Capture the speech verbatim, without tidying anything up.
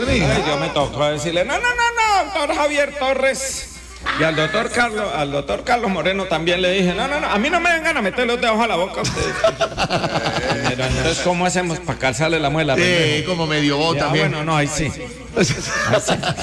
Benigno. Ay, yo me tocó decirle, no, no, no, no, doctor Javier Torres. Y al doctor Carlos, al doctor Carlos Moreno también le dije, no, no, no, a mí no me vengan a meter los dedos a la boca ustedes. Pero entonces, ¿cómo hacemos para calzarle la muela? Sí, como medio vos Ya, también. bueno, no, ahí sí. Ahí sí.